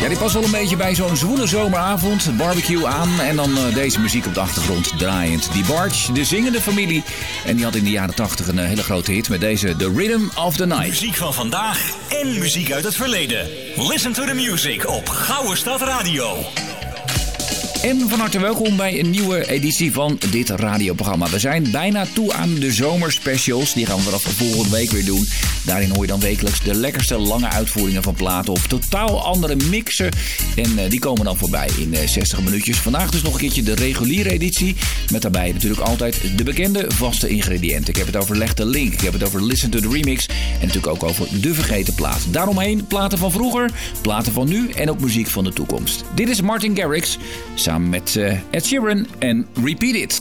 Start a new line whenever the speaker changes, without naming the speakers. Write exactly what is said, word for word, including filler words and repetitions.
Ja, die past wel een beetje bij zo'n zwoele zomeravond. Barbecue aan en dan uh, deze muziek op de achtergrond draaiend. Die Barge, de zingende familie. En die had in de jaren tachtig een uh, hele grote hit met deze The Rhythm of the Night.
Muziek van vandaag en muziek uit het verleden. Listen to the music op Gouden Stad Radio.
En van harte welkom bij een nieuwe editie van dit radioprogramma. We zijn bijna toe aan de zomerspecials. Die gaan we vanaf volgende week weer doen. Daarin hoor je dan wekelijks de lekkerste lange uitvoeringen van platen of totaal andere mixen. En uh, die komen dan voorbij in uh, zestig minuutjes. Vandaag dus nog een keertje de reguliere editie. Met daarbij natuurlijk altijd de bekende vaste ingrediënten. Ik heb het over Leg de Link. Ik heb het over Listen to the Remix. En natuurlijk ook over de vergeten plaat. Daaromheen platen van vroeger, platen van nu en ook muziek van de toekomst. Dit is Martin Garrix samen met uh, Ed Sheeran en Repeat It.